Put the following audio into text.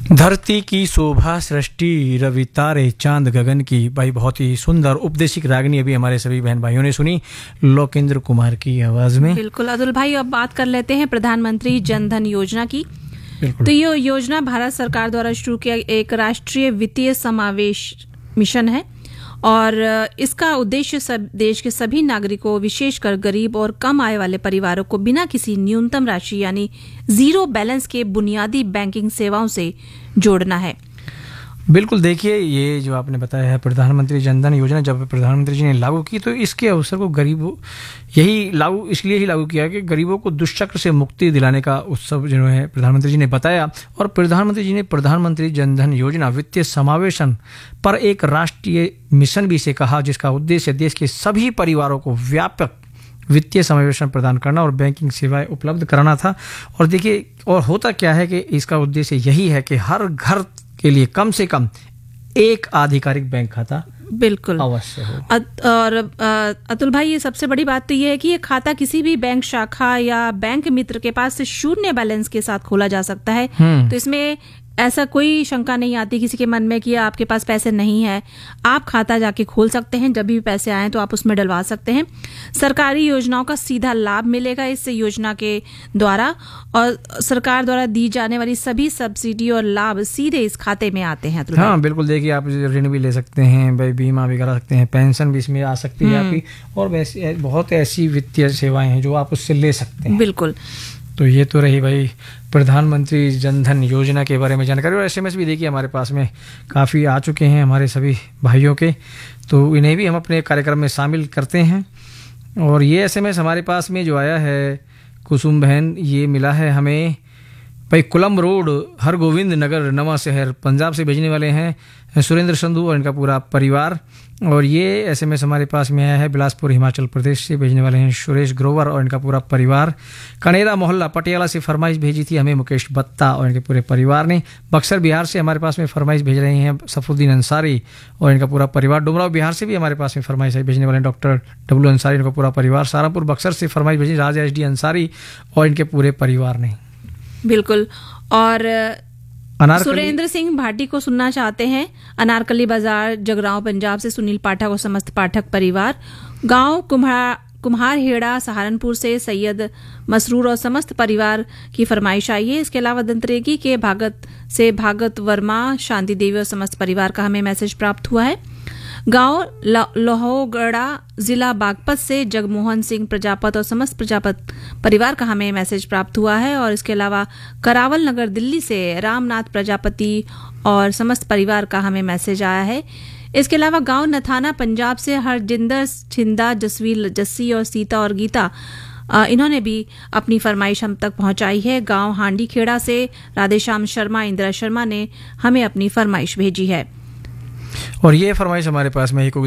धरती की शोभा सृष्टि रवि तारे चांद गगन की। भाई बहुत ही सुंदर उपदेशिक रागनी अभी हमारे सभी बहन भाइयों ने सुनी लोकेंद्र कुमार की आवाज में। बिल्कुल अतुल भाई, अब बात कर लेते हैं प्रधानमंत्री जन धन योजना की। बिल्कुल। तो ये योजना भारत सरकार द्वारा शुरू किया एक राष्ट्रीय वित्तीय समावेश मिशन है और इसका उद्देश्य देश के सभी नागरिकों, विशेषकर गरीब और कम आय वाले परिवारों को बिना किसी न्यूनतम राशि यानी जीरो बैलेंस के बुनियादी बैंकिंग सेवाओं से जोड़ना है। बिल्कुल, देखिए ये जो आपने बताया है प्रधानमंत्री जन धन योजना, जब प्रधानमंत्री जी ने लागू की तो इसके अवसर को गरीबों इसलिए ही लागू किया कि गरीबों को दुष्चक्र से मुक्ति दिलाने का उत्सव जो है प्रधानमंत्री जी ने बताया। और प्रधानमंत्री जी ने प्रधानमंत्री जन धन योजना वित्तीय समावेशन पर एक राष्ट्रीय मिशन भी से कहा, जिसका उद्देश्य देश के सभी परिवारों को व्यापक वित्तीय समावेशन प्रदान करना और बैंकिंग सेवाएं उपलब्ध कराना था। और देखिए, और होता क्या है कि इसका उद्देश्य यही है कि हर घर के लिए कम से कम एक आधिकारिक बैंक खाता बिल्कुल अवश्य हो। और अतुल भाई, ये सबसे बड़ी बात तो ये है कि ये खाता किसी भी बैंक शाखा या बैंक मित्र के पास से शून्य बैलेंस के साथ खोला जा सकता है। तो इसमें ऐसा कोई शंका नहीं आती किसी के मन में कि आपके पास पैसे नहीं है। आप खाता जाके खोल सकते हैं, जब भी पैसे आए तो आप उसमें डलवा सकते हैं। सरकारी योजनाओं का सीधा लाभ मिलेगा इस योजना के द्वारा और सरकार द्वारा दी जाने वाली सभी सब्सिडी और लाभ सीधे इस खाते में आते हैं। हाँ बिल्कुल, देखिए आप ऋण भी ले सकते हैं, भाई बीमा भी करा सकते हैं, पेंशन भी इसमें आ सकती है आपकी, और वैसे बहुत ऐसी वित्तीय सेवाएं हैं जो आप उससे ले सकते हैं। बिल्कुल। तो ये तो रही भाई प्रधानमंत्री जन धन योजना के बारे में जानकारी। और एसएमएस भी देखिए हमारे पास में काफ़ी आ चुके हैं हमारे सभी भाइयों के, तो इन्हें भी हम अपने कार्यक्रम में शामिल करते हैं। और ये एसएमएस हमारे पास में जो आया है कुसुम बहन, ये मिला है हमें भाई कुलम रोड हरगोविंद नगर नवा शहर पंजाब से भेजने वाले हैं सुरेंद्र संधू और इनका पूरा परिवार। और ये एसएमएस हमारे पास में आया है बिलासपुर हिमाचल प्रदेश से भेजने वाले हैं सुरेश ग्रोवर और इनका पूरा परिवार। कनेरा मोहल्ला पटियाला से फरमाइश भेजी थी हमें मुकेश बत्ता और इनके पूरे परिवार ने। बक्सर बिहार से हमारे पास में फरमाइश भेज रहे हैं सफुद्दीन अंसारी और इनका पूरा परिवार। डुमराव बिहार से भी हमारे पास में फरमाइश भेजने वाले हैं डॉक्टर डब्लू अंसारी, इनका पूरा परिवार। सारापुर बक्सर से फरमाइश भेजी राजा एस डी अंसारी और इनके पूरे परिवार ने। बिल्कुल। और सुरेंद्र सिंह भाटी को सुनना चाहते हैं अनारकली बाजार जगरांव पंजाब से सुनील पाठक और समस्त पाठक परिवार। गांव कुम्हार हेड़ा सहारनपुर से सैयद मसरूर और समस्त परिवार की फरमाइश आई है। इसके अलावा दंतरेगी के भागत से भागत वर्मा, शांति देवी और समस्त परिवार का हमें मैसेज प्राप्त हुआ है। गांव लोहोगड़ा जिला बागपत से जगमोहन सिंह प्रजापत और समस्त प्रजापत परिवार का हमें मैसेज प्राप्त हुआ है। और इसके अलावा करावल नगर दिल्ली से रामनाथ प्रजापति और समस्त परिवार का हमें मैसेज आया है। इसके अलावा गांव नथाना पंजाब से हरजिंदर छिंदा, जसवीर जस्सी और सीता और गीता, इन्होंने भी अपनी फरमाइश हम तक पहुंचाई है। गांव हांडी खेड़ा से राधेश्याम शर्मा, इंदिरा शर्मा ने हमें अपनी फरमाइश भेजी है। और ये फरमाइश हमारे पास में